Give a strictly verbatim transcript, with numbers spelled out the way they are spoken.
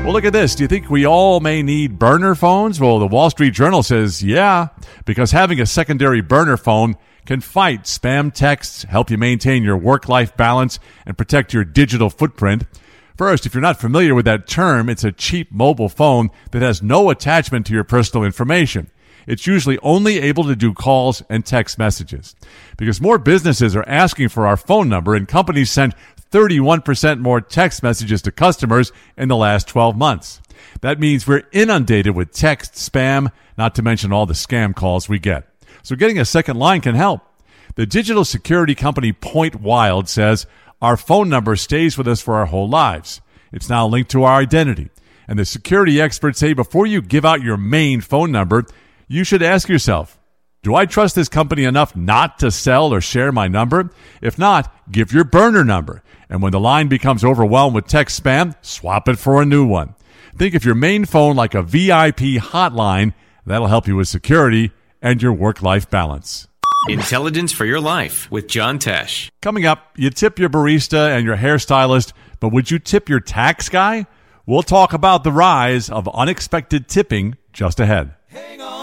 Well, look at this. Do you think we all may need burner phones? Well, the Wall Street Journal says, yeah, because having a secondary burner phone can fight spam texts, help you maintain your work-life balance, and protect your digital footprint. First, if you're not familiar with that term, it's a cheap mobile phone that has no attachment to your personal information. It's usually only able to do calls and text messages. Because more businesses are asking for our phone number, and companies sent thirty-one percent more text messages to customers in the last twelve months. That means we're inundated with text spam, not to mention all the scam calls we get. So getting a second line can help. The digital security company Point Wild says, our phone number stays with us for our whole lives. It's now linked to our identity. And the security experts say before you give out your main phone number, you should ask yourself, do I trust this company enough not to sell or share my number? If not, give your burner number. And when the line becomes overwhelmed with text spam, swap it for a new one. Think of your main phone like a V I P hotline. That'll help you with security and your work-life balance. Intelligence for Your Life with John Tesh. Coming up, you tip your barista and your hairstylist, but would you tip your tax guy? We'll talk about the rise of unexpected tipping just ahead. Hang on.